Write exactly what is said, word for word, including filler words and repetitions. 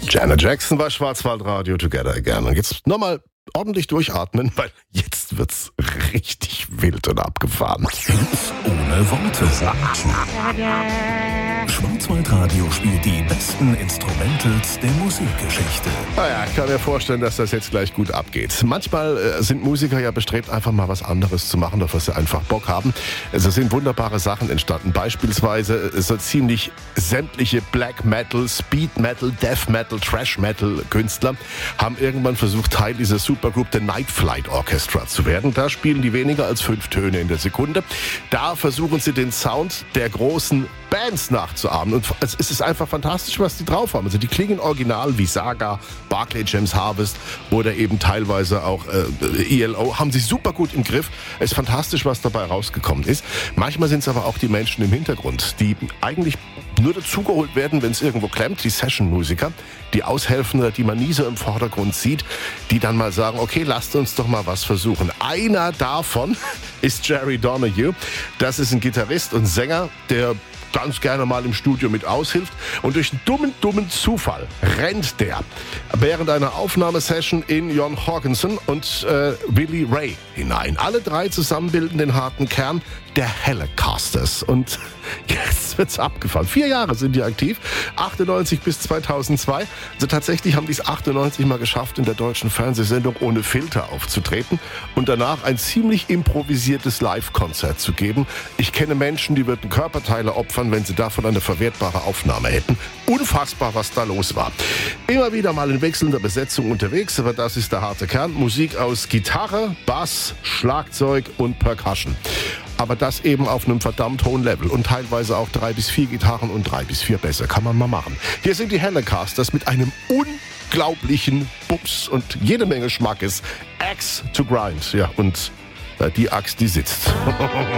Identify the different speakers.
Speaker 1: Janet Jackson bei Schwarzwaldradio Together Again. Und jetzt nochmal ordentlich durchatmen, weil jetzt wird's richtig wild und abgefahren.
Speaker 2: Hits ohne Worte. Schwarzwaldradio spielt die besten Instrumentals der Musikgeschichte.
Speaker 1: Naja, ich kann mir vorstellen, dass das jetzt gleich gut abgeht. Manchmal äh, sind Musiker ja bestrebt, einfach mal was anderes zu machen, auf was sie einfach Bock haben. Es sind wunderbare Sachen entstanden. Beispielsweise so ziemlich sämtliche Black Metal, Speed Metal, Death Metal, Thrash Metal Künstler haben irgendwann versucht, Teil dieser Supergroup The Night Flight Orchestra zu werden. Da spielen die weniger als fünf Töne in der Sekunde. Da versuchen sie den Sound der großen Bands nachzuahmen. Und es ist einfach fantastisch, was die drauf haben. Also die klingen original wie Saga, Barclay James Harvest oder eben teilweise auch äh, E L O. Haben sie super gut im Griff. Es ist fantastisch, was dabei rausgekommen ist. Manchmal sind es aber auch die Menschen im Hintergrund, die eigentlich nur dazugeholt werden, wenn es irgendwo klemmt. Die Session-Musiker, die aushelfen oder die man nie so im Vordergrund sieht, die dann mal sagen, okay, lasst uns doch mal was versuchen. Einer davon ist Jerry Donahue. Das ist ein Gitarrist und Sänger, der ganz gerne mal im Studio mit aushilft. Und durch einen dummen, dummen Zufall rennt der während einer Aufnahmesession in Jon Jorgensen und äh, Billy Ray hinein. Alle drei zusammen bilden den harten Kern der Hellecasters. Und jetzt wird's abgefahren. Vier Jahre sind die aktiv, achtundneunzig bis zweitausendzwei. Also tatsächlich haben die es achtundneunzig mal geschafft, in der deutschen Fernsehsendung ohne Filter aufzutreten und danach ein ziemlich improvisiertes Live-Konzert zu geben. Ich kenne Menschen, die würden Körperteile opfern, wenn sie davon eine verwertbare Aufnahme hätten. Unfassbar, was da los war. Immer wieder mal in wechselnder Besetzung unterwegs, aber das ist der harte Kern. Musik aus Gitarre, Bass, Schlagzeug und Percussion. Aber das eben auf einem verdammt hohen Level und teilweise auch drei bis vier Gitarren und drei bis vier Bässe. Kann man mal machen. Hier sind die Hellecasters mit einem unglaublichen Bums und jede Menge Schmackes. Axe to Grind. Ja, und äh, die Axt, die sitzt.